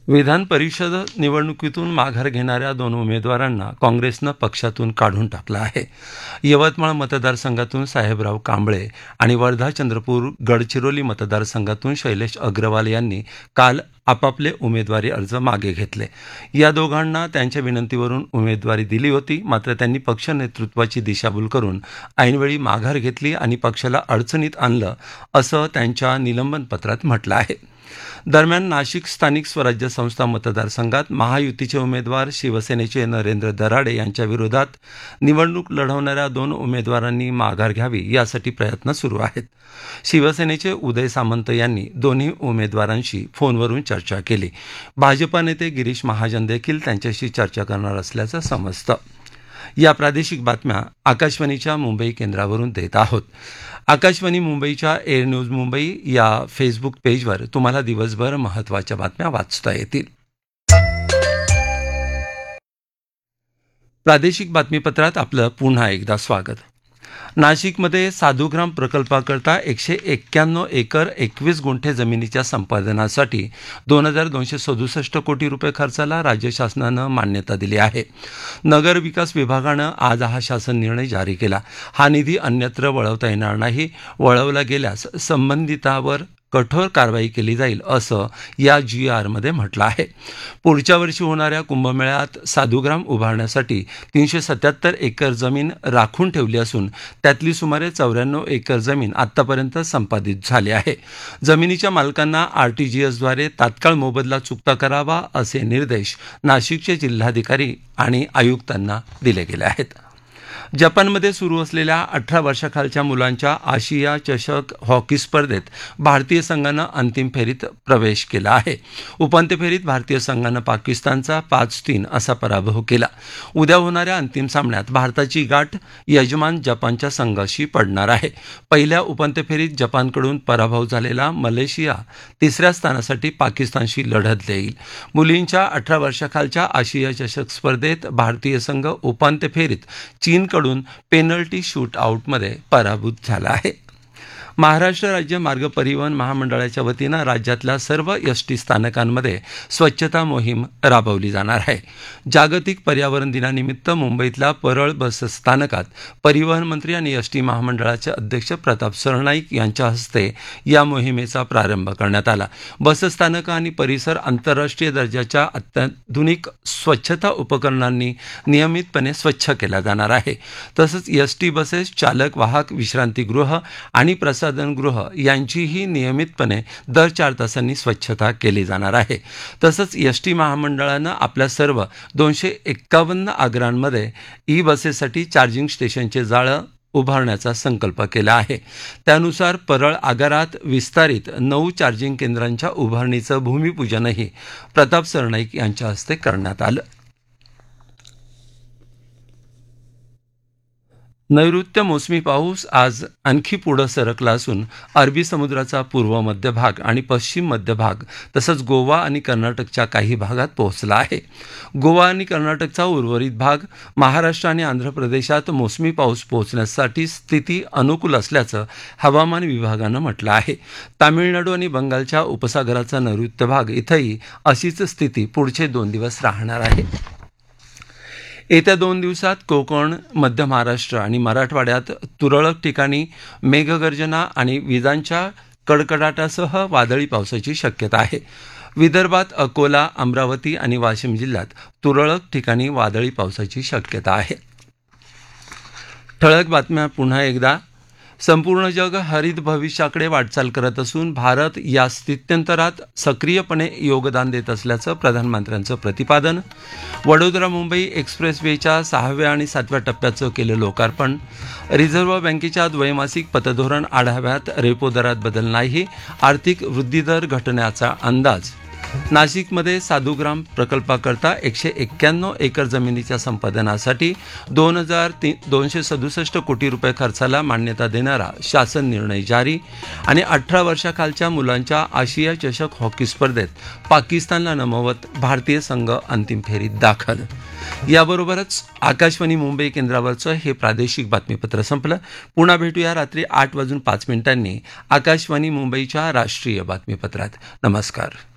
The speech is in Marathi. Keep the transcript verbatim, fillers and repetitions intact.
विधान परिषद निवडणुकीतून माघार घेणाऱ्या दोन उमेदवारांना काँग्रेसनं पक्षातून काढून टाकलं आहे. यवतमाळ मतदारसंघातून साहेबराव कांबळे आणि वर्धा चंद्रपूर गडचिरोली मतदारसंघातून शैलेश अग्रवाल यांनी काल आपापले उमेदवारी अर्ज मागे घेतले. या दोघांना त्यांच्या विनंतीवरून उमेदवारी दिली होती, मात्र त्यांनी पक्ष नेतृत्वाची दिशाभूल करून ऐनवेळी माघार घेतली आणि पक्षाला अडचणीत आणलं, असं त्यांच्या निलंबन पत्रात म्हटलं आहे. दरम्यान नाशिक स्थानिक स्वराज्य संस्था मतदारसंघात महायुतीचे उमेदवार शिवसेनेचे नरेंद्र दराडे यांच्या विरोधात निवडणूक लढवणाऱ्या दोन उमेदवारांनी माघार घ्यावी यासाठी प्रयत्न सुरू आहेत. शिवसेनेचे उदय सामंत यांनी दोन्ही उमेदवारांशी फोनवरून चर्चा केली. भाजपा नेते गिरीश महाजन देखील त्यांच्याशी चर्चा करणार असल्याचं समजतं. या प्रादेशिक बातम्या आकाशवाणीच्या मुंबई केंद्रावरून देत आहोत. आकाशवाणी मुंबईच्या एअर न्यूज मुंबई या फेसबुक पेजवर तुम्हाला दिवसभर महत्त्वाच्या बातम्या वाचता येतील. प्रादेशिक बातमीपत्रात आपलं पुन्हा एकदा स्वागत. नाशिकमध्ये साधुग्राम प्रकल्पाकरता एकशे एक्क्याण्णव एकर एकवीस गुंठे जमिनीच्या संपादनासाठी दोन हजार दोनशे सदुसष्ट कोटी रुपये खर्चाला राज्य शासनानं मान्यता दिली आहे. नगर विकास विभागानं आज हा शासन निर्णय जारी केला. हा निधी अन्यत्र वळवता येणार नाही. वळवला गेल्यास संबंधितावर कठोर कारवाई केली जाईल, असं या जी आरमध्ये म्हटलं आहे. पुढच्या वर्षी होणाऱ्या कुंभमेळ्यात साधुग्राम उभारण्यासाठी तीनशे सत्याहत्तर एकर जमीन राखून ठेवली असून त्यातली सुमारे चौऱ्याण्णव एकर जमीन आत्तापर्यंत संपादित झाली आहे. जमिनीच्या मालकांना आरटीजीएसद्वारे तात्काळ मोबदला चुकता करावा, असे निर्देश नाशिकचे जिल्हाधिकारी आणि आयुक्तांना दिले गेले आहेत. जपानमध्ये सुरू असलेल्या अठरा वर्षाखालच्या मुलांच्या आशिया चषक हॉकी स्पर्धेत भारतीय संघानं अंतिम फेरीत प्रवेश केला आहे. उपांत्य फेरीत भारतीय संघानं पाकिस्तानचा पाच तीन असा पराभव केला. उद्या होणाऱ्या अंतिम सामन्यात भारताची गाठ यजमान जपानच्या संघाशी पडणार आहे. पहिल्या उपांत्य फेरीत जपानकडून पराभव झालेला मलेशिया तिसऱ्या स्थानासाठी पाकिस्तानशी लढत देईल. मुलींच्या अठरा वर्षाखालच्या आशिया चषक स्पर्धेत भारतीय संघ उपांत्य फेरीत चीन कडून पेनल्टी शूट आउटमध्ये पराभूत झाला आहे. महाराष्ट्र राज्य मार्ग परिवहन महामंडळाच्या वतीनं राज्यातल्या सर्व एस टी स्थानकांमध्ये स्वच्छता मोहीम राबवली जाणार आहे. जागतिक पर्यावरण दिनानिमित्त मुंबईतल्या परळ बस स्थानकात परिवहन मंत्री आणि एस टी महामंडळाचे अध्यक्ष प्रताप सरनाईक यांच्या हस्ते या मोहिमेचा प्रारंभ करण्यात आला. बसस्थानकं आणि परिसर आंतरराष्ट्रीय दर्जाच्या अत्याधुनिक स्वच्छता उपकरणांनी नियमितपणे स्वच्छ केला जाणार आहे. तसंच एस टी बसेस, चालक वाहक विश्रांतीगृह आणि प्रसार गृह यांचीही नियमितपणे दर चार तासांनी स्वच्छता केली जाणार आहे. तसंच एस टी महामंडळानं आपल्या सर्व दोनशे एक्कावन्न आगारांमध्ये ई बसेससाठी चार्जिंग स्टेशनचे जाळं उभारण्याचा संकल्प केला आहे. त्यानुसार परळ आगारात विस्तारित नऊ चार्जिंग केंद्रांच्या उभारणीचं भूमिपूजनही प्रताप सरनाईक यांच्या हस्ते करण्यात आलं. नैऋत्य मोसमी पाऊस आज आणखी पुढं सरकला असून अरबी समुद्राचा पूर्व मध्य भाग आणि पश्चिम मध्य भाग तसंच गोवा आणि कर्नाटकच्या काही भागात पोहोचला आहे. गोवा आणि कर्नाटकचा उर्वरित भाग, महाराष्ट्र आणि आंध्र प्रदेशात मोसमी पाऊस पोहोचण्यासाठी स्थिती अनुकूल असल्याचं हवामान विभागानं म्हटलं आहे. तामिळनाडू आणि बंगालच्या उपसागराचा नैऋत्य भाग इथंही अशीच स्थिती पुढचे दोन दिवस राहणार आहे. येत्या दोन दिवसात कोकण, मध्य महाराष्ट्र आणि मराठवाड्यात तुरळक ठिकाणी मेघगर्जना आणि विजांच्या कडकडाटासह वादळी पावसाची शक्यता आहे. विदर्भात अकोला, अमरावती आणि वाशिम जिल्ह्यात तुरळक ठिकाणी वादळी पावसाची शक्यता आहे. ठळक बातम्या पुन्हा एकदा. संपूर्ण जग हरित भविष्याकडे वाटचाल करत असून भारत या स्थित्यंतरात सक्रियपणे योगदान देत असल्याचं प्रधानमंत्र्यांचं प्रतिपादन. वडोदरा मुंबई एक्सप्रेस वेच्या सहाव्या आणि सातव्या टप्प्याचं केलं लोकार्पण. रिझर्व्ह बँकेच्या द्वैमासिक पतधोरण आढाव्यात रेपो दरात बदल नाही, आर्थिक वृद्धिदर घटण्याचा अंदाज. नाशिकमध्ये साधुग्राम प्रकल्पाकरता एकशे एक्क्याण्णव एकर जमिनीच्या संपादनासाठी दोन हजार ती दोनशे सदुसष्ट कोटी रुपये खर्चाला मान्यता देणारा शासन निर्णय जारी. आणि अठरा वर्षाखालच्या मुलांच्या आशिया चषक हॉकी स्पर्धेत पाकिस्तानला नमवत भारतीय संघ अंतिम फेरीत दाखल. याबरोबरच आकाशवाणी मुंबई केंद्रावरचं हे प्रादेशिक बातमीपत्र संपलं. पुन्हा भेटूया रात्री आठ वाजून पाच मिनिटांनी आकाशवाणी मुंबईच्या राष्ट्रीय बातमीपत्रात. नमस्कार.